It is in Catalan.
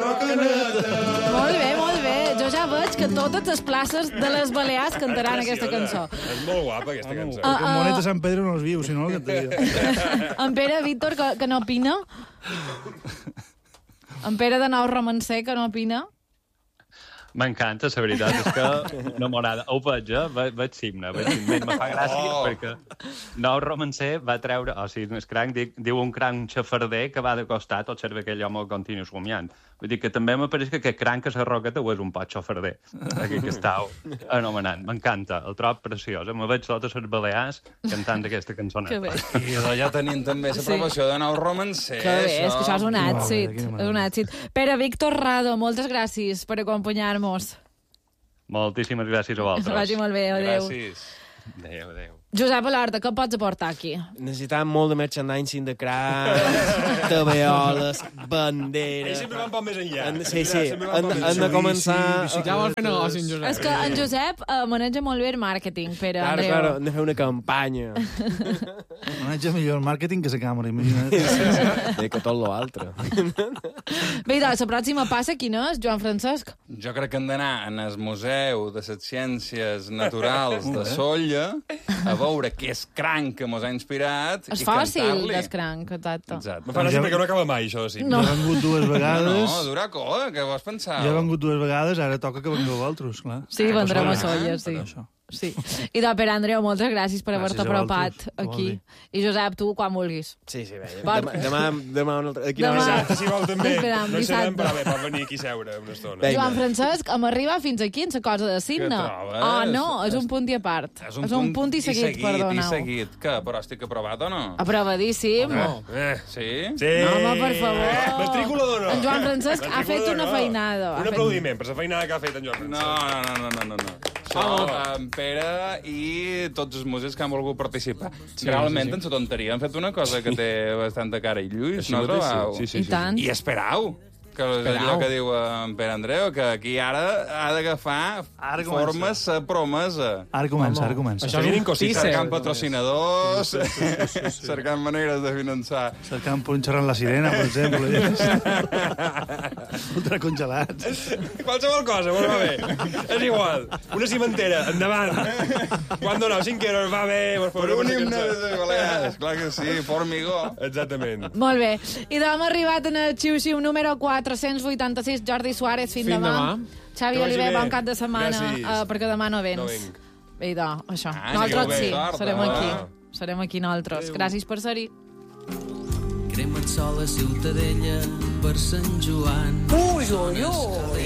rocaneta. Molt bé. Jo ja veig que totes les places de les Balears cantaran aquesta cançó. És molt guapa, aquesta cançó. Perquè Monet de Sant Pedro no els viu, si no el cantaria. En Pere Víctor, que no opina? En Pere de Nou Romancer, que no opina? M'encanta, la veritat, és que enamorada. Ho veig, veig Simna, me fa gràcia perquè Nou Romancer va treure, o sigui, el cranc, diu un cranc xafarder que va de costat, observa aquell home continu somiant. Vull dir que també m'apareix que aquest cranc que s'ha roqueta ho és un pot xafarder, aquí que estàu anomenant. M'encanta, el trob preciós. Me veig totes les Balears cantant aquesta cançoneta. Que bé. I allà tenim també l'aprovació de Nou Romancer. Que bé, és que això és un èxit. És un èxit. Pere Víctor Rado, moltes gràcies per acompanyar-nos. Moltíssimes gràcies a vosaltres. Vagi molt bé, adéu. Gràcies. Adéu. Josep Alorta, què pots aportar aquí? Necessitàvem molt de merchandising de cranc, tabeoles, banderes... Ells sempre van poc més enllà. Sí, han de començar... Ja vol fer negoci, en Josep. És que en Josep maneja molt bé el màrqueting, Pere, Andreu. Claro, hem de fer una campanya. Maneja millor el màrqueting que la càmera, imagina't. Sí, que tot l'altre. Bé, doncs, la pròxima passa quina és, Joan Francesc? Jo crec que hem d'anar al Museu de les Ciències Naturals de Sóller a veure què és cranc que mos ha inspirat És i fòssil, cantar-li. d'escranc, exacte. Exacte. Me fa gràcia perquè no acaba mai, això de sí. No. Jo he vengut dues vegades. No, Duraco, què vols pensar? Jo he vengut dues vegades, ara toca que vengueu vosaltres, clar. Sí, vendrem a Sóller, sí. Això. Sí. I de Pere Andreu, moltes gràcies per haver-te Gràcies a apropat vosaltres. aquí. Molt I Josep, tu, quan vulguis. Sí, bé. Val. Demà un altre... Aquí Demà. Dissabte, si vol, també. Esperam, No dissabte. sabem, però bé, pot venir aquí a seure una estona. Vinga. Joan Francesc, hem arribat fins aquí en la cosa de Signa. Què trobes? Ah, no, és un punt i a part. És un punt i seguit, perdoneu. I seguit. Què, però estic aprovat o no? Aprovadíssim. Sí? Sí. No, home, per favor. Matrícula d'honor. En Joan Francesc ha fet una feinada. Un aplaudiment per la feinada que ha fet en Joan Francesc. No. Som en Pere i tots els músics que han volgut participar. Realment, en la tonteria, han fet una cosa que té bastanta cara i lluís, no trobeu? I tant. I esperau, que és allò que diu en Pere Andreu, que aquí ara ha d'agafar formes a promesa. Ara comença. Això és un cosícer. Cercant patrocinadors, cercant maneres de finançar. Cercant punxar en la sirena, per exemple. Ultracongelats. Qualsevol cosa, molt va bé. És igual. Una cimentera, endavant. Quan doneu 5 euros, va bé. Per un himne de Balears, clar que sí, Formigó. Exactament. Molt bé. I hem arribat en el xiu-xiu número 486. Jordi Suárez, fins demà. Xavi Que vagi Oliver, bé. bon cap de setmana, Gràcies. perquè demà no vens. No venc. Bé, això. Ah, Nosaltres sigueu bé. sí, Sort, serem home. aquí. Serem aquí nosaltres. Gràcies per ser-hi. Crema el sol a Ciutadella per Sant Joan. Pujo, jo!